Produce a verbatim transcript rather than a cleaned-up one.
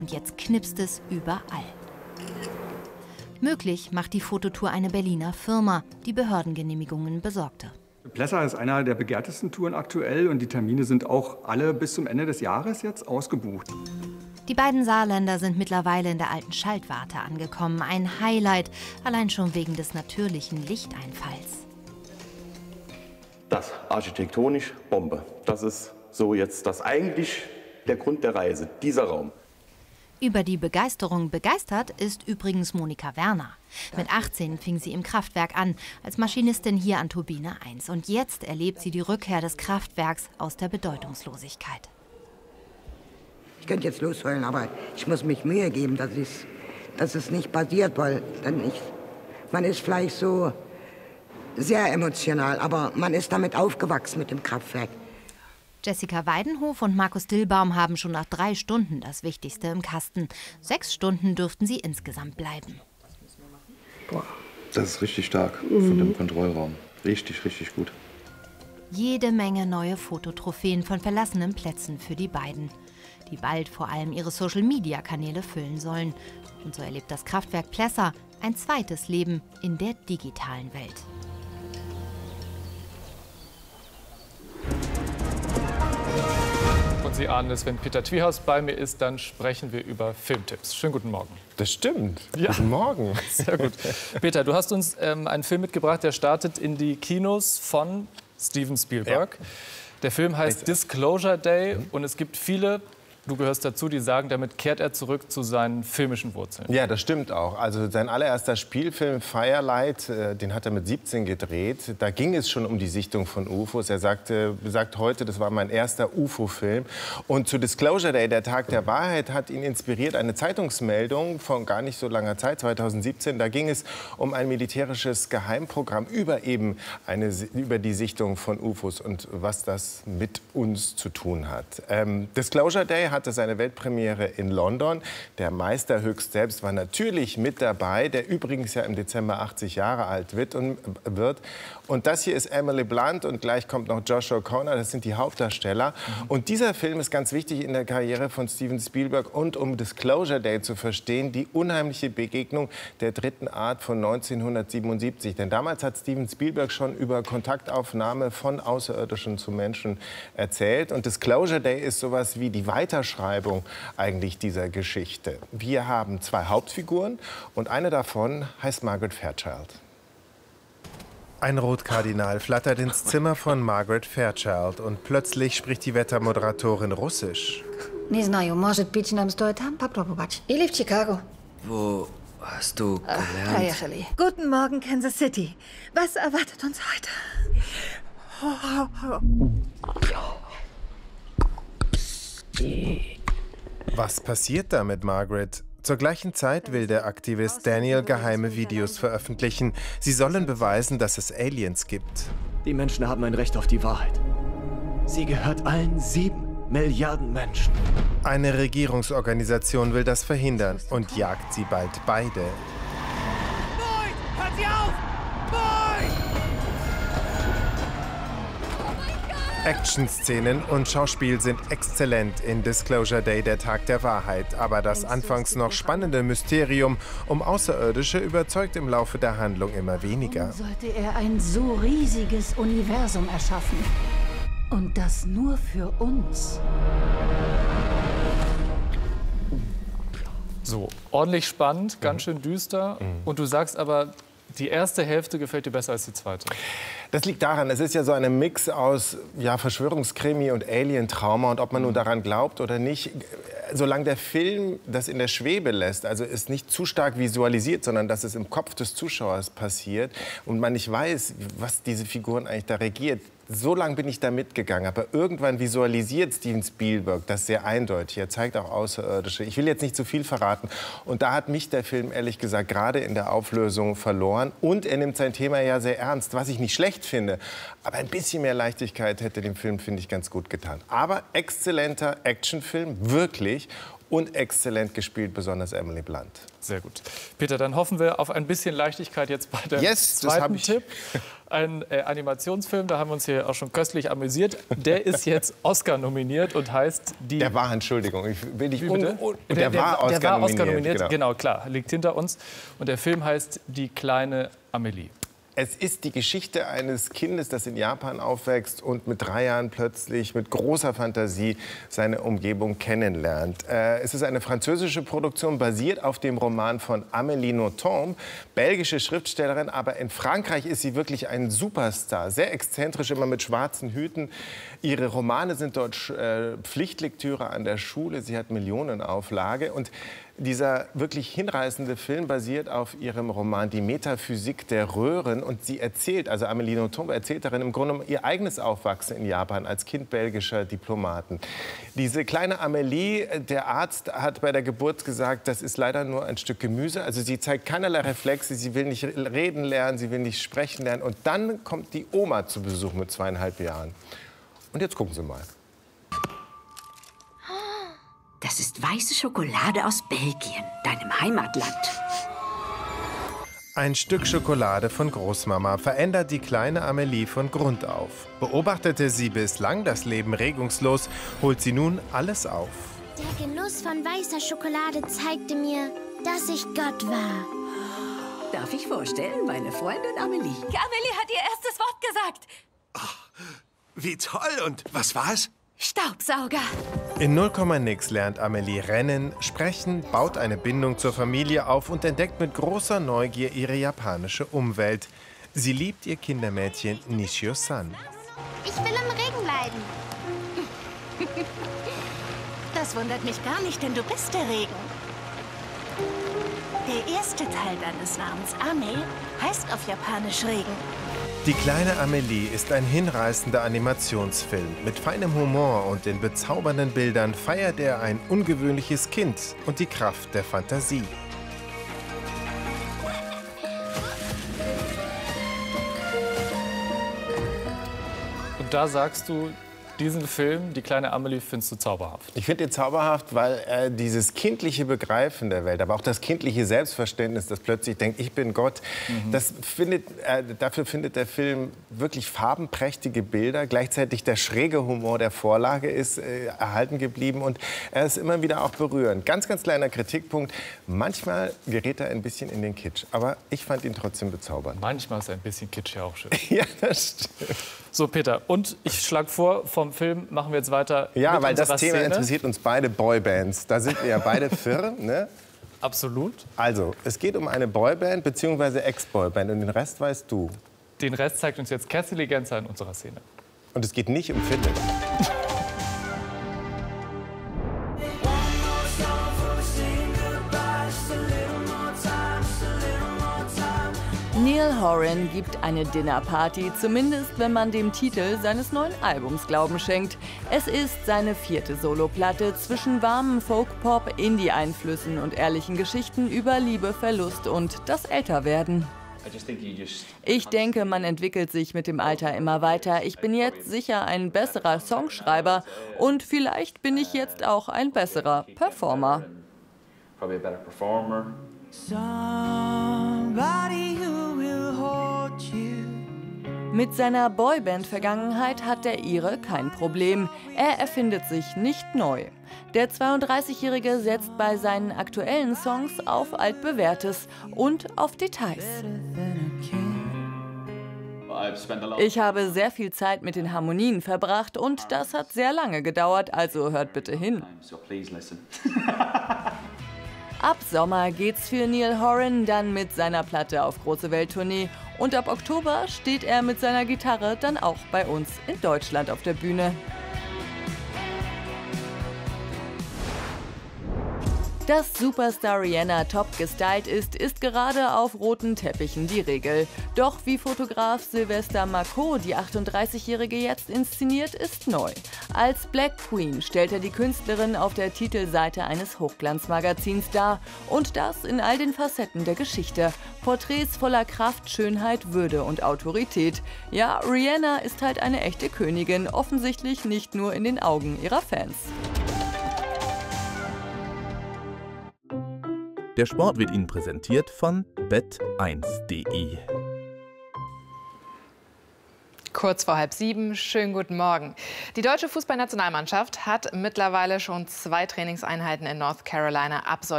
Und jetzt knipst es überall. Möglich macht die Fototour eine Berliner Firma, die Behördengenehmigungen besorgte. Plessa ist einer der begehrtesten Touren aktuell und die Termine sind auch alle bis zum Ende des Jahres jetzt ausgebucht. Die beiden Saarländer sind mittlerweile in der alten Schaltwarte angekommen. Ein Highlight, allein schon wegen des natürlichen Lichteinfalls. Das architektonisch Bombe. Das ist so jetzt das eigentlich der Grund der Reise, dieser Raum. Über die Begeisterung begeistert ist übrigens Monika Werner. Mit achtzehn fing sie im Kraftwerk an, als Maschinistin hier an Turbine eins. Und jetzt erlebt sie die Rückkehr des Kraftwerks aus der Bedeutungslosigkeit. Ich könnte jetzt losheulen, aber ich muss mich Mühe geben, dass, dass es nicht passiert, weil dann ich, man ist vielleicht so sehr emotional, aber man ist damit aufgewachsen mit dem Kraftwerk. Jessica Weidenhof und Markus Dillbaum haben schon nach drei Stunden das Wichtigste im Kasten. Sechs Stunden dürften sie insgesamt bleiben. Boah, das ist richtig stark mhm. von dem Kontrollraum. Richtig, richtig gut. Jede Menge neue Fototrophäen von verlassenen Plätzen für die beiden, die bald vor allem ihre Social-Media-Kanäle füllen sollen. Und so erlebt das Kraftwerk Plessa ein zweites Leben in der digitalen Welt. Sie ahnen es, wenn Peter Twiehaus bei mir ist, dann sprechen wir über Filmtipps. Schönen guten Morgen. Das stimmt. Ja. Guten Morgen. Sehr gut. Peter, du hast uns ähm, einen Film mitgebracht, der startet in die Kinos von Steven Spielberg. Ja. Der Film heißt Disclosure Day mhm. und es gibt viele, du gehörst dazu, die sagen, damit kehrt er zurück zu seinen filmischen Wurzeln. Ja, das stimmt auch. Also sein allererster Spielfilm Firelight, äh, den hat er mit siebzehn gedreht. Da ging es schon um die Sichtung von U F Os. Er sagte, sagt heute, das war mein erster U F O-Film. Und zu Disclosure Day, der Tag der Wahrheit, hat ihn inspiriert eine Zeitungsmeldung von gar nicht so langer Zeit, zweitausendsiebzehn. Da ging es um ein militärisches Geheimprogramm über eben eine, über die Sichtung von U F Os und was das mit uns zu tun hat. Ähm, Disclosure Day hatte seine Weltpremiere in London. Der Meister Höchst selbst war natürlich mit dabei, der übrigens ja im Dezember achtzig Jahre alt wird. Und, wird. und das hier ist Emily Blunt und gleich kommt noch Josh O'Connor, das sind die Hauptdarsteller. Mhm. Und dieser Film ist ganz wichtig in der Karriere von Steven Spielberg und um Disclosure Day zu verstehen, die unheimliche Begegnung der dritten Art von neunzehnhundertsiebenundsiebzig. Denn damals hat Steven Spielberg schon über Kontaktaufnahme von Außerirdischen zu Menschen erzählt. Und Disclosure Day ist sowas wie die Weiterschreibung eigentlich dieser Geschichte. Wir haben zwei Hauptfiguren und eine davon heißt Margaret Fairchild. Ein Rotkardinal flattert ins Zimmer von Margaret Fairchild und plötzlich spricht die Wettermoderatorin Russisch. Не знаю, может быть, нам стоит там попробовать. Или в Chicago. Wo hast du gelernt? Поехали. Guten Morgen, Kansas City. Was erwartet uns heute? Was passiert da mit Margaret? Zur gleichen Zeit will der Aktivist Daniel geheime Videos veröffentlichen. Sie sollen beweisen, dass es Aliens gibt. Die Menschen haben ein Recht auf die Wahrheit. Sie gehört allen sieben Milliarden Menschen. Eine Regierungsorganisation will das verhindern und jagt sie bald beide. Boyd, hört sie auf! Boyd! Action-Szenen und Schauspiel sind exzellent in Disclosure Day, der Tag der Wahrheit. Aber das anfangs noch spannende Mysterium um Außerirdische überzeugt im Laufe der Handlung immer weniger. Warum sollte er ein so riesiges Universum erschaffen? Und das nur für uns. So, ordentlich spannend, ganz schön düster. Mhm. Und du sagst aber, die erste Hälfte gefällt dir besser als die zweite. Das liegt daran, es ist ja so ein Mix aus ja, Verschwörungskrimi und Alien-Trauma. Und ob man nun daran glaubt oder nicht, solange der Film das in der Schwebe lässt, also es nicht zu stark visualisiert, sondern dass es im Kopf des Zuschauers passiert und man nicht weiß, was diese Figuren eigentlich da regiert, so lange bin ich da mitgegangen. Aber irgendwann visualisiert Steven Spielberg das sehr eindeutig. Er zeigt auch Außerirdische. Ich will jetzt nicht zu viel verraten. Und da hat mich der Film, ehrlich gesagt, gerade in der Auflösung verloren. Und er nimmt sein Thema ja sehr ernst, was ich nicht schlecht finde. Aber ein bisschen mehr Leichtigkeit hätte dem Film, finde ich, ganz gut getan. Aber exzellenter Actionfilm, wirklich. und exzellent gespielt, besonders Emily Blunt. Sehr gut. Peter, dann hoffen wir auf ein bisschen Leichtigkeit jetzt bei dem yes, zweiten ich. Tipp. Ein äh, Animationsfilm, da haben wir uns hier auch schon köstlich amüsiert. Der ist jetzt Oscar nominiert und heißt die... Der war, Entschuldigung, ich will nicht... Un, un, der, der, der war Oscar der war nominiert, Oscar nominiert. Genau. Genau, klar, liegt hinter uns. Und der Film heißt Die kleine Amelie. Es ist die Geschichte eines Kindes, das in Japan aufwächst und mit drei Jahren plötzlich mit großer Fantasie seine Umgebung kennenlernt. Äh, es ist eine französische Produktion, basiert auf dem Roman von Amélie Nothomb, belgische Schriftstellerin, aber in Frankreich ist sie wirklich ein Superstar, sehr exzentrisch, immer mit schwarzen Hüten. Ihre Romane sind dort äh, Pflichtlektüre an der Schule, sie hat Millionenauflage und dieser wirklich hinreißende Film basiert auf ihrem Roman Die Metaphysik der Röhren. Und sie erzählt, also Amélie Nothomb erzählt darin im Grunde um ihr eigenes Aufwachsen in Japan als Kind belgischer Diplomaten. Diese kleine Amélie, der Arzt hat bei der Geburt gesagt, das ist leider nur ein Stück Gemüse. Also sie zeigt keinerlei Reflexe, sie will nicht reden lernen, sie will nicht sprechen lernen. Und dann kommt die Oma zu Besuch mit zweieinhalb Jahren. Und jetzt gucken Sie mal. Das ist weiße Schokolade aus Belgien, deinem Heimatland. Ein Stück Schokolade von Großmama verändert die kleine Amélie von Grund auf. Beobachtete sie bislang das Leben regungslos, holt sie nun alles auf. Der Genuss von weißer Schokolade zeigte mir, dass ich Gott war. Darf ich vorstellen, meine Freundin Amélie? Amélie hat ihr erstes Wort gesagt. Oh, wie toll. Und was war's? Staubsauger. In null Komma nix lernt Amélie rennen, sprechen, baut eine Bindung zur Familie auf und entdeckt mit großer Neugier ihre japanische Umwelt. Sie liebt ihr Kindermädchen Nishio-san. Ich will im Regen bleiben. Das wundert mich gar nicht, denn du bist der Regen. Der erste Teil deines Namens, Ame, heißt auf Japanisch Regen. Die kleine Amélie ist ein hinreißender Animationsfilm. Mit feinem Humor und den bezaubernden Bildern feiert er ein ungewöhnliches Kind und die Kraft der Fantasie. Und da sagst du, diesen Film, die kleine Amélie, findest du zauberhaft? Ich finde ihn zauberhaft, weil äh, dieses kindliche Begreifen der Welt, aber auch das kindliche Selbstverständnis, das plötzlich denkt, ich bin Gott, mhm. das findet, äh, dafür findet der Film wirklich farbenprächtige Bilder. Gleichzeitig der schräge Humor der Vorlage ist äh, erhalten geblieben und er ist immer wieder auch berührend. Ganz, ganz kleiner Kritikpunkt, manchmal gerät er ein bisschen in den Kitsch, aber ich fand ihn trotzdem bezaubernd. Manchmal ist ein bisschen Kitsch ja auch schön. Ja, das stimmt. So, Peter, und ich schlage vor, vom Film machen wir jetzt weiter. Ja, mit weil das Thema Szene. interessiert uns beide, Boybands. Da sind wir ja beide firm, ne? Absolut. Also, es geht um eine Boyband bzw. Ex-Boyband und den Rest weißt du. Den Rest zeigt uns jetzt Kerstin Legenza in unserer Szene. Und es geht nicht um Fitness. Niall Horan gibt eine Dinnerparty, zumindest wenn man dem Titel seines neuen Albums Glauben schenkt. Es ist seine vierte Soloplatte zwischen warmen Folk-Pop, Indie-Einflüssen und ehrlichen Geschichten über Liebe, Verlust und das Älterwerden. Ich denke, man entwickelt sich mit dem Alter immer weiter. Ich bin jetzt sicher ein besserer Songschreiber und vielleicht bin ich jetzt auch ein besserer Performer. Mit seiner Boyband-Vergangenheit hat der Ire kein Problem. Er erfindet sich nicht neu. Der zweiunddreißigjährige setzt bei seinen aktuellen Songs auf Altbewährtes und auf Details. Ich habe sehr viel Zeit mit den Harmonien verbracht und das hat sehr lange gedauert, also hört bitte hin. Ab Sommer geht's für Niall Horan dann mit seiner Platte auf große Welttournee und ab Oktober steht er mit seiner Gitarre dann auch bei uns in Deutschland auf der Bühne. Dass Superstar Rihanna top gestylt ist, ist gerade auf roten Teppichen die Regel. Doch wie Fotograf Sylvester Marco die achtunddreißigjährige jetzt inszeniert, ist neu. Als Black Queen stellt er die Künstlerin auf der Titelseite eines Hochglanzmagazins dar. Und das in all den Facetten der Geschichte. Porträts voller Kraft, Schönheit, Würde und Autorität. Ja, Rihanna ist halt eine echte Königin, offensichtlich nicht nur in den Augen ihrer Fans. Der Sport wird Ihnen präsentiert von bet eins punkt de. Kurz vor halb sieben, schönen guten Morgen. Die deutsche Fußballnationalmannschaft hat mittlerweile schon zwei Trainingseinheiten in North Carolina absolviert.